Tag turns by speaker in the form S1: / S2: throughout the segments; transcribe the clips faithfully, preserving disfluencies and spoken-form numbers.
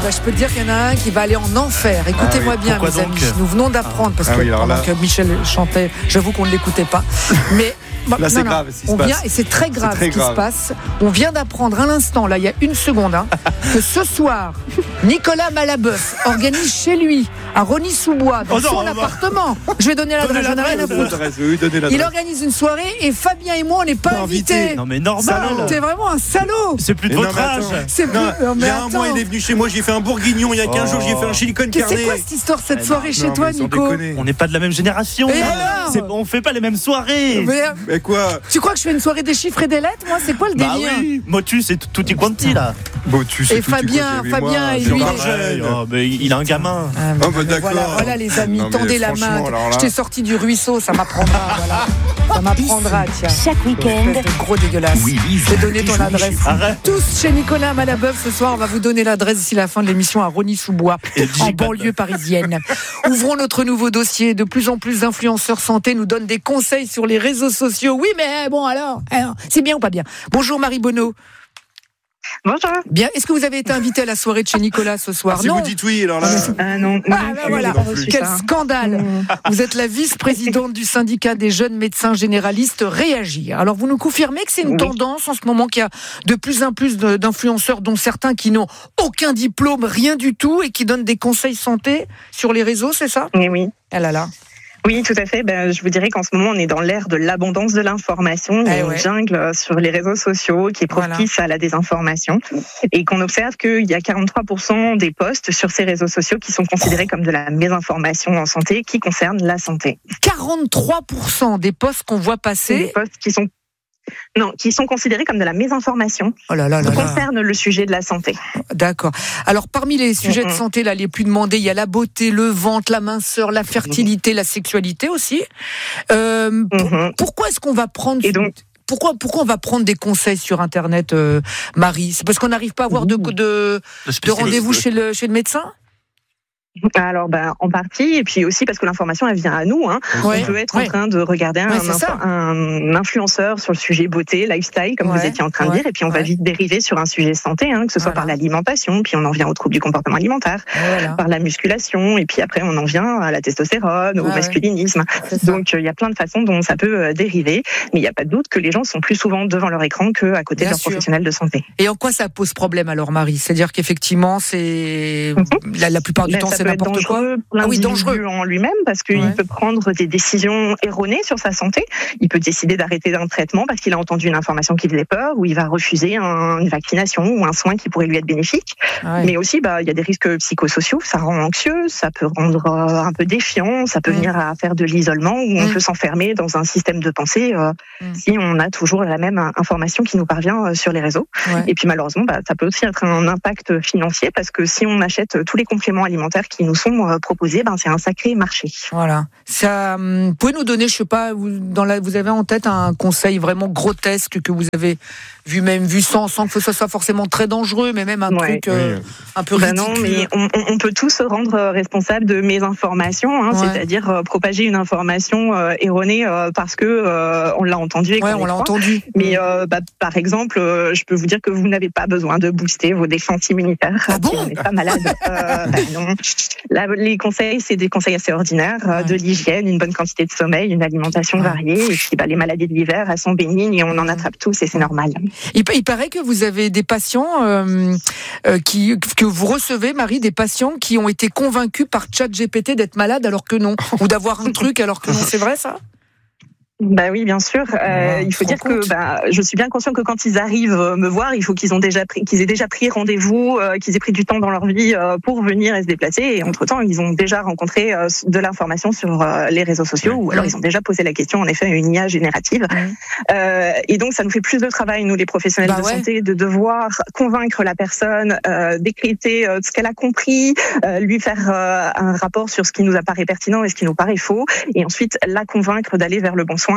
S1: bah, je peux te dire qu'il y en a un qui va aller en enfer. Écoutez-moi
S2: ah oui,
S1: bien, mes
S2: donc
S1: amis. Nous venons d'apprendre, parce
S2: ah
S1: que
S2: oui,
S1: pendant
S2: là...
S1: que Michel chantait, j'avoue qu'on ne l'écoutait pas. Mais bon,
S2: là, c'est
S1: non,
S2: grave
S1: non,
S2: ce qui se
S1: on
S2: passe.
S1: vient, et c'est très grave
S2: c'est très
S1: ce qui
S2: grave.
S1: se passe. On vient d'apprendre à l'instant, là, il y a une seconde, hein, que ce soir, Nicolas Malaboeuf organise chez lui, à Rosny-sous-Bois, dans
S2: oh non,
S1: son
S2: bah...
S1: appartement. Je vais donner l'adresse, j'en ai rien à foutre.
S2: Oui,
S1: il organise une soirée et Fabien et moi, on n'est pas invités.
S3: Non, mais normal.
S1: T'es vraiment un salaud.
S3: C'est plus de
S2: mais
S3: votre
S2: non,
S3: âge.
S1: C'est plus...
S2: non,
S1: non, mais
S2: il y a un
S1: attends.
S2: mois, il est venu chez moi, j'ai fait un bourguignon. Il y a quinze
S3: oh.
S2: jours, j'ai fait un chili con carne.
S1: C'est quoi cette histoire, cette
S2: mais
S1: soirée
S2: non,
S1: chez
S2: non,
S1: toi,
S2: mais sans
S1: Nico?
S2: déconner.
S3: On n'est pas de la même génération.
S1: Et alors
S3: C'est... On fait pas les mêmes soirées.
S1: Mais,
S2: mais quoi?
S1: Tu crois que je fais une soirée des chiffres et des lettres? Moi, c'est quoi le
S3: Bah
S1: délire?
S3: oui, Motus c'est tutti quanti là.
S2: Motus,
S1: et Fabien, Fabien, et lui,
S3: pareil, oh, mais il a un gamin.
S1: Ah,
S2: oh, bah, d'accord.
S1: Voilà, voilà les amis,
S2: non,
S1: tendez la main. Je t'ai sorti du ruisseau, ça m'apprendra. Voilà. Ça m'apprendra, tiens.
S4: Chaque week-end.
S1: De gros dégueulasse.
S5: Oui, oui,
S1: je vais donner ton adresse.
S3: Arrête.
S1: Tous chez Nicolas Malaboeuf ce soir, on va vous donner l'adresse d'ici la fin de l'émission à Rosny-sous-Bois, en banlieue parisienne. Ouvrons notre nouveau dossier. De plus en plus d'influenceurs santé nous donnent des conseils sur les réseaux sociaux. Oui, mais bon alors, alors c'est bien ou pas bien? Bonjour Marie Bonneau.
S6: Bonjour.
S1: Bien. Est-ce que vous avez été invité à la soirée de chez Nicolas ce soir?
S2: Ah, si
S1: non.
S2: vous dites oui, alors là.
S6: Ah non. non
S1: Ah, ben voilà. Quel
S6: ça.
S1: scandale. Mmh. Vous êtes la vice-présidente du syndicat des jeunes médecins généralistes Réagir. Alors vous nous confirmez que c'est une oui. tendance en ce moment qu'il y a de plus en plus d'influenceurs, dont certains qui n'ont aucun diplôme, rien du tout, et qui donnent des conseils santé sur les réseaux, c'est ça?
S6: Oui, oui.
S1: Ah là là.
S6: Oui, tout à fait. Ben, je vous dirais qu'en ce moment, on est dans l'ère de l'abondance de l'information. Il y a eh ouais. une jungle sur les réseaux sociaux qui est propice voilà. à la désinformation. Et qu'on observe qu'il y a quarante-trois pour cent des posts sur ces réseaux sociaux qui sont considérés comme de la mésinformation en santé, qui concernent la santé.
S1: quarante-trois pour cent des posts qu'on voit passer.
S6: Des posts qui sont Non, qui sont considérés comme de la mésinformation
S1: oh là là là
S6: concernent le sujet de la santé.
S1: D'accord. Alors, parmi les sujets
S6: mmh.
S1: de santé là, les plus demandés, il y a la beauté, le ventre, la minceur, la fertilité, mmh. la sexualité aussi. Euh, mmh. Pourquoi est-ce qu'on va prendre...
S6: Et donc,
S1: Pourquoi, pourquoi on va prendre des conseils sur Internet, euh, Marie? C'est parce qu'on n'arrive pas à avoir de, de, de, de rendez-vous chez le, chez le médecin?
S6: Alors, ben, en partie, et puis aussi parce que l'information, elle vient à nous. Hein. Ouais, on peut être ouais. en train de regarder un, ouais, info- un influenceur sur le sujet beauté, lifestyle, comme ouais, vous étiez en train de ouais, dire, et puis on ouais. va vite dériver sur un sujet santé, hein, que ce soit voilà. par l'alimentation, puis on en vient aux troubles du comportement alimentaire, voilà. par la musculation, et puis après on en vient à la testostérone, ah, au masculinisme. Ouais. Donc, il euh, y a plein de façons dont ça peut euh, dériver, mais il n'y a pas de doute que les gens sont plus souvent devant leur écran qu'à côté Bien de leur sûr. professionnel de santé.
S1: Et en quoi ça pose problème alors, Marie? C'est-à-dire qu'effectivement, c'est mm-hmm. la, la plupart du ben, temps, c'est n'importe quoi.
S6: Ah oui, dangereux en lui-même parce qu'il ouais. peut prendre des décisions erronées sur sa santé. Il peut décider d'arrêter un traitement parce qu'il a entendu une information qui faisait peur, ou il va refuser un, une vaccination ou un soin qui pourrait lui être bénéfique. Ouais. Mais aussi, bah, il y a des risques psychosociaux. Ça rend anxieux, ça peut rendre euh, un peu défiant, ça peut mmh. venir à faire de l'isolement où on mmh. peut s'enfermer dans un système de pensée euh, mmh. si on a toujours la même information qui nous parvient euh, sur les réseaux. Ouais. Et puis malheureusement, bah, ça peut aussi être un impact financier parce que si on achète tous les compléments alimentaires qui nous sont euh, proposés, ben c'est un sacré marché.
S1: Voilà. Ça, vous pouvez nous donner, je sais pas, vous, dans la, vous avez en tête un conseil vraiment grotesque que vous avez vu, même vu sans, sans que ce soit forcément très dangereux, mais même un ouais. truc euh, oui. un peu ridicule.
S6: Ben non, mais on, on peut tous se rendre responsable de mésinformation, hein, ouais. c'est-à-dire euh, propager une information euh, erronée euh, parce que euh, on l'a entendu. Et
S1: ouais,
S6: qu'on
S1: on l'a
S6: croit.
S1: entendu.
S6: Mais euh, bah, par exemple, euh, je peux vous dire que vous n'avez pas besoin de booster vos défenses immunitaires.
S1: Ah bon?
S6: Si on n'est pas malade. euh, bah, non. Là, les conseils, c'est des conseils assez ordinaires, ouais. de l'hygiène, une bonne quantité de sommeil, une alimentation ouais. variée, et puis bah, les maladies de l'hiver, elles sont bénignes et on en attrape tous et c'est normal.
S1: Il, il paraît que vous avez des patients euh, euh, qui, que vous recevez, Marie, des patients qui ont été convaincus par ChatGPT d'être malades alors que non, ou d'avoir un truc alors que non, c'est vrai ça?
S6: Bah oui, bien sûr. Euh, ouais, il faut dire compte. que bah, je suis bien conscient que quand ils arrivent me voir, il faut qu'ils ont déjà pris, qu'ils aient déjà pris rendez-vous, euh, qu'ils aient pris du temps dans leur vie euh, pour venir et se déplacer. Et entre-temps, ils ont déjà rencontré euh, de l'information sur euh, les réseaux sociaux, ouais. ou alors ils ont déjà posé la question, en effet, à une I A générative. Ouais. Euh, et donc, ça nous fait plus de travail, nous, les professionnels bah de ouais. santé, de devoir convaincre la personne, euh, décrypter euh, ce qu'elle a compris, euh, lui faire euh, un rapport sur ce qui nous apparaît pertinent et ce qui nous paraît faux, et ensuite la convaincre d'aller vers le bon soin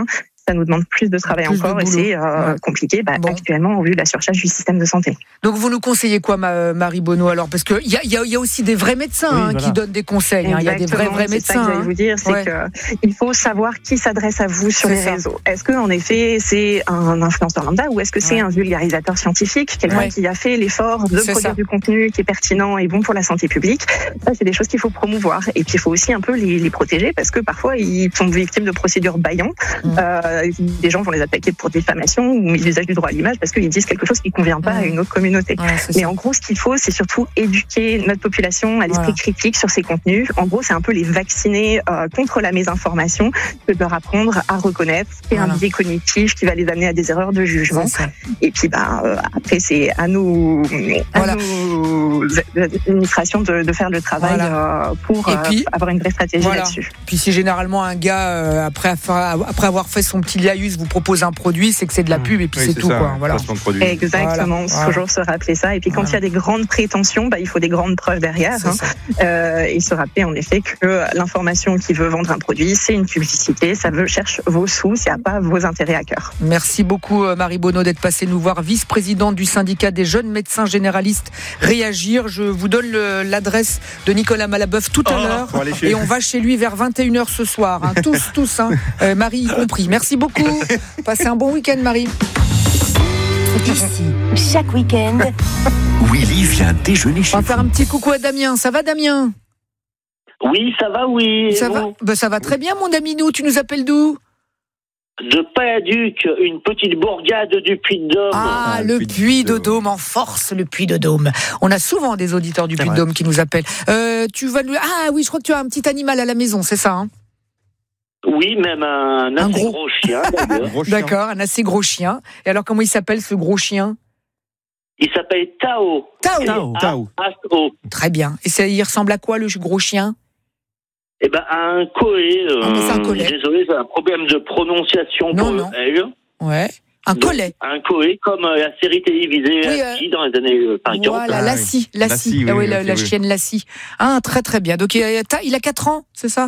S6: ça nous demande plus de travail
S1: Plus de
S6: encore et
S1: boulot.
S6: c'est euh,
S1: Ouais.
S6: compliqué bah,
S1: Bon.
S6: actuellement au vu de la surcharge du système de santé.
S1: Donc vous nous conseillez quoi, ma- Marie Bonneau, alors? Parce qu'il y a, y, a, y a aussi des vrais médecins
S3: Oui,
S1: hein,
S3: voilà.
S1: qui donnent des conseils. Il y a des vrais,
S6: Exactement,
S1: vrais
S6: c'est ça
S1: médecins.
S6: que j'allais
S1: hein.
S6: vous dire, c'est
S1: Ouais.
S6: que il faut savoir qui s'adresse à vous sur
S1: C'est
S6: les
S1: ça.
S6: réseaux. Est-ce que en effet c'est un influenceur lambda ou est-ce que c'est
S1: Ouais.
S6: un vulgarisateur scientifique, quelqu'un
S1: Ouais.
S6: qui a fait l'effort de
S1: C'est
S6: produire
S1: ça.
S6: du contenu qui est pertinent et bon pour la santé publique? Ça, c'est des choses qu'il faut promouvoir. Et puis il faut aussi un peu les, les protéger parce que parfois ils sont victimes de procédures bâillantes.
S1: Mmh.
S6: Euh, des gens vont les attaquer pour diffamation ou usage du droit à l'image parce qu'ils disent quelque chose qui ne convient pas
S1: Mmh.
S6: à une autre communauté.
S1: Ouais, c'est
S6: Mais
S1: ça.
S6: en gros, ce qu'il faut, c'est surtout éduquer notre population à l'esprit
S1: Voilà.
S6: critique sur ces contenus. En gros, c'est un peu les vacciner euh, contre la mésinformation, que de leur apprendre à reconnaître ce qui est
S1: Voilà.
S6: un biais cognitif qui va les amener à des erreurs de jugement.
S1: C'est ça.
S6: Et puis, bah, euh, après, c'est à nous, à
S1: Voilà.
S6: nos administrations de, de faire le travail
S1: Voilà.
S6: euh, pour
S1: Et
S6: euh,
S1: puis,
S6: avoir une vraie stratégie
S1: voilà.
S6: là-dessus.
S1: Puis si généralement un gars, euh, après, après avoir fait son petit laïus, vous propose un produit, c'est que c'est de la pub et puis
S2: Oui,
S1: c'est tout.
S2: ça,
S1: quoi.
S2: ouais,
S1: Voilà.
S2: placement de produit.
S6: Exactement,
S1: Voilà. Voilà.
S6: toujours se rappeler ça. Et puis quand
S1: Voilà.
S6: il y a des grandes prétentions, bah, il faut des grandes preuves derrière.
S1: C'est
S6: Hein.
S1: ça.
S6: Euh, et se rappeler en effet que l'information qui veut vendre un produit, c'est une publicité, ça veut cherche vos sous, ça n'a pas vos intérêts à cœur.
S1: Merci beaucoup euh, Marie Bonneau d'être passée nous voir, vice-présidente du syndicat des jeunes médecins généralistes Réagir. Je vous donne le- l'adresse de Nicolas Malaboeuf tout à
S2: Oh,
S1: l'heure
S2: faut aller chez-
S1: et on va chez lui vers vingt et une heures ce soir. Hein. Tous, tous, hein. euh, Marie y compris. Merci beaucoup. Passez un bon week-end Marie.
S4: Ici, chaque week-end,
S5: Willy vient déjeuner chez
S1: On va
S5: vous.
S1: faire un petit coucou à Damien. Ça va Damien?
S7: Oui, ça va, oui. Et
S1: Ça va
S7: vous
S1: ben, ça va très bien mon ami. Nous, tu nous appelles d'où?
S7: De Payaduc, une petite bourgade du Puy-de-Dôme.
S1: Ah,
S2: Ah,
S1: le
S2: le
S1: Puy de
S2: Puy-de-Dôme.
S1: Dôme, en force, le Puy de Dôme. On a souvent des auditeurs du
S3: C'est
S1: Puy de
S3: vrai.
S1: Dôme qui nous appellent. Euh, tu vas nous... Ah oui, je crois que tu as un petit animal à la maison, c'est ça hein?
S7: Oui, même un,
S1: Un
S7: assez
S1: gros.
S7: gros, chien, d'ailleurs.
S2: Gros chien.
S1: D'accord, un assez gros chien. Et alors, comment il s'appelle ce gros chien?
S7: Il s'appelle Tao.
S1: Tao.
S3: Tao.
S2: Tao.
S7: T-A-O.
S1: Très bien. Et ça, il ressemble à quoi le gros chien?
S7: Eh ben, un collet.
S1: Ah, mais c'est un collet.
S7: Désolé, j'ai un problème de prononciation
S1: Non,
S7: pour
S1: non.
S7: elle.
S1: Ouais. Un
S7: Donc,
S1: collet.
S7: Un collet, comme euh, la série télévisée
S1: Oui,
S7: Lassie dans les années euh, cinquante.
S1: Voilà,
S2: Ah, oui.
S1: Lassie. Lassie.
S2: Lassie, oui,
S1: Ah oui,
S2: oui,
S1: la,
S2: ok,
S1: la
S2: oui.
S1: chienne Lassie. Ah, très très bien. Donc, il a, il a quatre ans, c'est ça?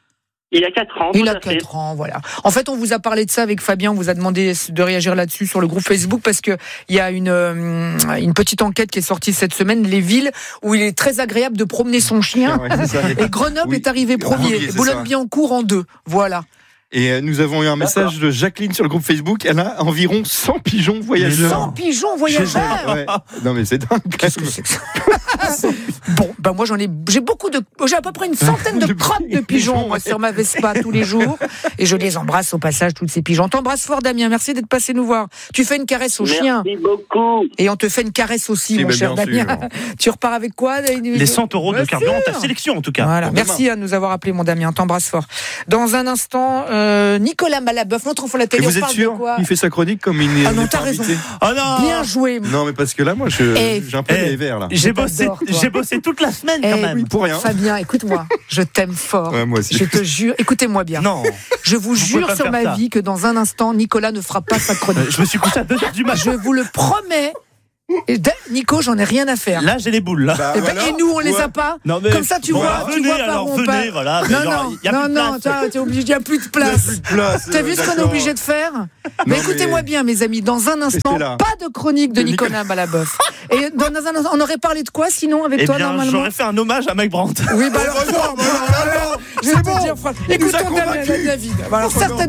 S7: Il a quatre ans,
S1: Il
S7: tout
S1: a
S7: à fait.
S1: quatre ans, voilà. En fait, on vous a parlé de ça avec Fabien, on vous a demandé de réagir là-dessus sur le groupe Facebook parce que il y a une euh, une petite enquête qui est sortie cette semaine, les villes où il est très agréable de promener son chien.
S2: Ouais, c'est ça.
S1: Et Grenoble
S2: Oui.
S1: est arrivé premier,
S2: Premier, c'est
S1: Boulogne-Billancourt en deux. Voilà.
S2: Et euh, nous avons eu un message de Jacqueline sur le groupe Facebook. Elle a environ cent pigeons voyageurs.
S1: cent pigeons voyageurs.
S2: Ouais. Non mais c'est dingue.
S1: Qu'est-ce que c'est que ça? Bon, ben moi j'en ai, j'ai beaucoup de, j'ai à peu près une centaine de
S2: De
S1: crottes de pigeons
S2: pigeons,
S1: moi
S2: ouais.
S1: sur ma Vespa tous les jours, et je les embrasse au passage toutes ces pigeons. T'embrasse fort Damien, merci d'être passé nous voir. Tu fais une caresse au chien
S7: Merci beaucoup.
S1: et on te fait une caresse aussi
S2: Si,
S1: mon
S2: mais
S1: cher
S2: bien
S1: Damien.
S2: sûr.
S1: Tu repars avec quoi?
S3: Les cent euros de
S1: Bien
S3: carburant, ta
S1: sûr.
S3: sélection en tout cas.
S1: Voilà,
S2: Pour
S1: merci à nous avoir appelé mon Damien, t'embrasse fort. Dans un instant, euh, Nicolas Malaboeuf, notre enfant la
S2: Et
S1: télé, on
S2: vous êtes
S1: parle de
S2: sûr
S1: quoi?
S2: Il fait sa chronique comme il n'est
S1: Ah non,
S2: n'est
S1: t'as
S2: pas
S1: raison.
S2: invité.
S3: Oh non
S1: Bien joué.
S2: Non mais parce que là moi je
S1: Eh,
S2: j'ai un peu
S3: eh,
S2: les verts là.
S3: J'ai
S1: Je
S3: bossé,
S1: t'adore, toi.
S3: j'ai bossé toute la semaine
S1: Eh,
S3: quand même.
S2: Oui, pour rien.
S1: Fabien, écoute-moi, je t'aime fort.
S2: Ouais, moi aussi.
S1: Je te jure, écoutez-moi bien.
S3: Non,
S1: Je vous,
S3: Vous
S1: jure
S3: pouvez pas
S1: sur
S3: faire
S1: ma
S3: ça.
S1: vie que dans un instant, Nicolas ne fera pas sa chronique.
S3: Euh, je me suis couché à deux heures du matin.
S1: Je vous le promets. Et da- Nico, j'en ai rien à faire.
S3: Là, j'ai les boules. Là.
S2: Bah,
S1: Eh ben,
S2: voilà.
S1: et nous, on les
S2: Ouais.
S1: a pas.
S3: Non, mais
S1: Comme ça, tu
S3: bon,
S1: vois,
S3: alors,
S1: tu
S3: venez,
S1: vois par
S3: alors,
S1: où on
S3: venez,
S1: part.
S3: voilà. mais
S1: Non,
S3: genre,
S1: non,
S3: y a
S1: non,
S3: plus de
S1: non,
S3: place.
S1: t'as- t'es obligé, il n'y a plus de
S2: Il y a
S1: place.
S2: plus de place,
S1: T'as
S2: euh,
S1: vu ce qu'on est
S2: d'accord.
S1: obligé de faire? Mais
S2: Non,
S1: écoutez-moi
S2: mais-
S1: bien, mes amis, dans un instant,
S2: Restez là.
S1: pas de chronique de
S2: De
S1: Nicolas Malaboeuf. Et dans un instant, on aurait parlé de quoi sinon avec
S3: Eh
S1: toi
S3: bien,
S1: normalement?
S3: j'aurais fait un hommage à Mike Brandt.
S1: Oui, bah alors,
S2: Oh, bah non, bah non, bah non,
S1: je vais
S2: c'est
S1: te
S2: bon.
S1: dire, Fran-
S2: Il nous a
S1: écoutons Damien,
S2: convaincus.
S1: David. Bah alors,
S2: Oh, non.
S1: certainement